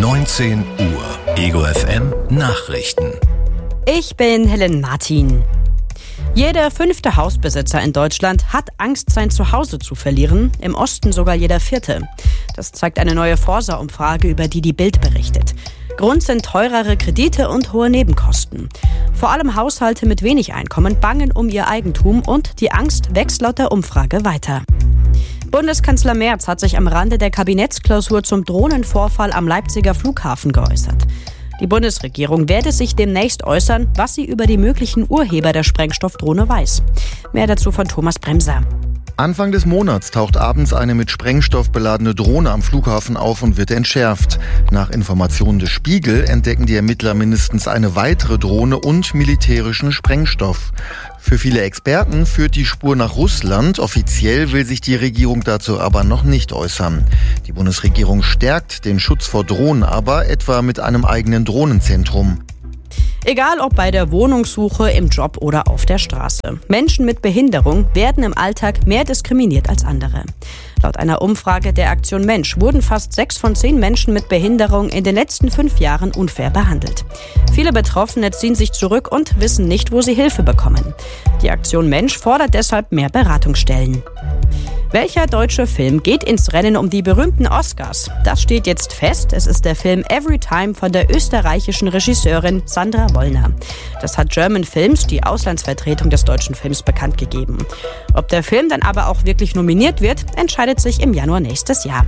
19 Uhr. Ego FM Nachrichten. Ich bin Helen Martin. Jeder 5. Hausbesitzer in Deutschland hat Angst, sein Zuhause zu verlieren, im Osten sogar jeder 4. Das zeigt eine neue Forsa-Umfrage, über die die Bild berichtet. Grund sind teurere Kredite und hohe Nebenkosten. Vor allem Haushalte mit wenig Einkommen bangen um ihr Eigentum und die Angst wächst laut der Umfrage weiter. Bundeskanzler Merz hat sich am Rande der Kabinettsklausur zum Drohnenvorfall am Leipziger Flughafen geäußert. Die Bundesregierung werde sich demnächst äußern, was sie über die möglichen Urheber der Sprengstoffdrohne weiß. Mehr dazu von Thomas Bremser. Anfang des Monats taucht abends eine mit Sprengstoff beladene Drohne am Flughafen auf und wird entschärft. Nach Informationen des Spiegel entdecken die Ermittler mindestens eine weitere Drohne und militärischen Sprengstoff. Für viele Experten führt die Spur nach Russland. Offiziell will sich die Regierung dazu aber noch nicht äußern. Die Bundesregierung stärkt den Schutz vor Drohnen aber, etwa mit einem eigenen Drohnenzentrum. Egal ob bei der Wohnungssuche, im Job oder auf der Straße. Menschen mit Behinderung werden im Alltag mehr diskriminiert als andere. Laut einer Umfrage der Aktion Mensch wurden fast 6 von 10 Menschen mit Behinderung in den letzten 5 Jahren unfair behandelt. Viele Betroffene ziehen sich zurück und wissen nicht, wo sie Hilfe bekommen. Die Aktion Mensch fordert deshalb mehr Beratungsstellen. Welcher deutsche Film geht ins Rennen um die berühmten Oscars? Das steht jetzt fest. Es ist der Film Everytime von der österreichischen Regisseurin Sandra Wollner. Das hat German Films, die Auslandsvertretung des deutschen Films, bekannt gegeben. Ob der Film dann aber auch wirklich nominiert wird, entscheidet sich im Januar nächstes Jahr.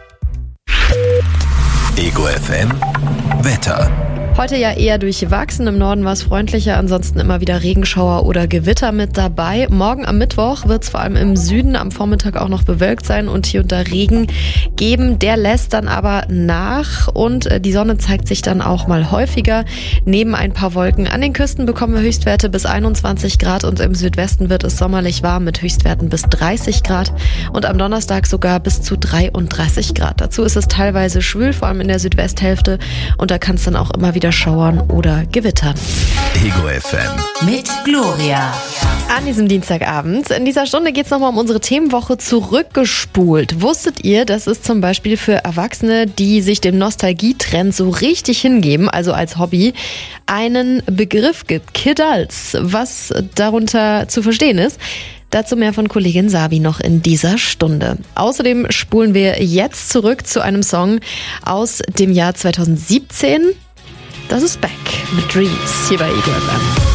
Ego FM Wetter. Heute ja eher durchwachsen, im Norden war es freundlicher, ansonsten immer wieder Regenschauer oder Gewitter mit dabei. Morgen am Mittwoch wird es vor allem im Süden am Vormittag auch noch bewölkt sein und hier und da Regen geben. Der lässt dann aber nach und die Sonne zeigt sich dann auch mal häufiger neben ein paar Wolken. An den Küsten bekommen wir Höchstwerte bis 21 Grad und im Südwesten wird es sommerlich warm mit Höchstwerten bis 30 Grad und am Donnerstag sogar bis zu 33 Grad. Dazu ist es teilweise schwül, vor allem in der Südwesthälfte und da kann es dann auch immer wieder schauern oder gewittern. Ego FM mit Gloria. An diesem Dienstagabend. In dieser Stunde geht es nochmal um unsere Themenwoche zurückgespult. Wusstet ihr, dass es zum Beispiel für Erwachsene, die sich dem Nostalgietrend so richtig hingeben, also als Hobby, einen Begriff gibt, Kidults, was darunter zu verstehen ist? Dazu mehr von Kollegin Sabi noch in dieser Stunde. Außerdem spulen wir jetzt zurück zu einem Song aus dem Jahr 2017. Das ist Back mit Dreams hier bei Ego FM.